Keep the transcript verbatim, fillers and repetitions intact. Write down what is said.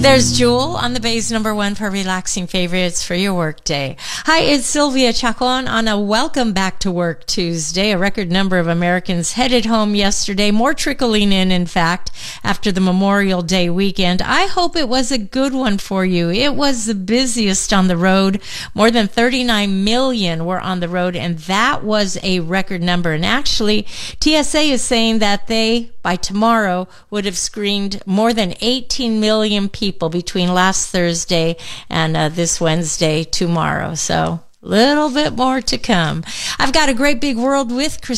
There's Jewel on the Bay's number one for relaxing favorites for your work day. Hi, it's Sylvia Chacon on a Welcome Back to Work Tuesday. A record number of Americans headed home yesterday, more trickling in, in fact, after the Memorial Day weekend. I hope it was a good one for you. It was the busiest on the road. More than thirty-nine million were on the road, and that was a record number. And actually, T S A is saying that they, by tomorrow, would have screened more than eighteen million people between last Thursday and uh, this Wednesday tomorrow. So a little bit more to come. I've got a great big world with Chris